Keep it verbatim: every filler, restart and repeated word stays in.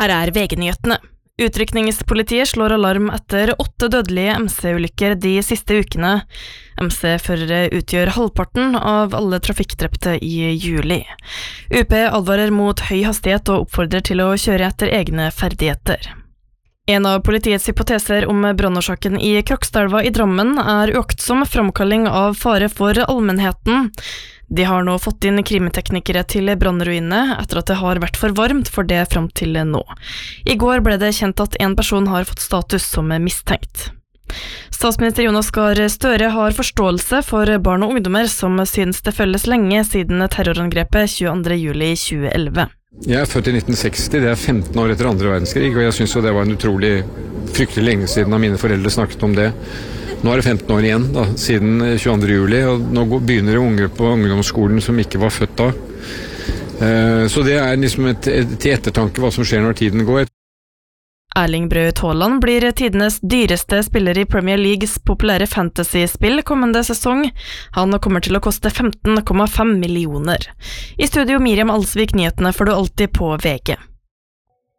Her er V G-nyhetene. Utrykningspolitiet slår alarm etter åtte dødelige M C-ulykker de siste ukene. M C-førere utgjør halvparten av alle trafikkdrepte i juli. U P advarer mot høy hastighet og oppfordrer til å kjøre etter egne ferdigheter. En av politiets hypoteser om brannårsaken i Krokstadelva i Drammen er uaktsom framkalling av fare for allmennheten. De har nå fått inn krimeteknikere til brannruinene etter at det har vært for varmt for det frem til nå. I går ble det kjent at en person har fått status som mistenkt. Statsminister Jonas Gahr Støre har forståelse for barn og ungdommer som synes det føles lenge siden terrorangrepet tjueandre juli tjueelleve. Jeg er født i nitten seksti, det er femten år etter andre verdenskrig, og jeg synes jo det var en utrolig fryktelig lenge siden at mine foreldre snakket om det. Nå er det femten år igjen da, siden tjueandre juli, og nå begynner det unge på ungdomsskolen som ikke var født da. Så det er liksom et, et, til ettertanke hva som skjer når tiden går. Erling Braut Haaland blir tidenes dyreste spiller i Premier Leagues populære fantasy-spill kommende sesong. Han kommer til å koste femten komma fem millioner. I studio Miriam Alsvik, nyhetene får du alltid på V G.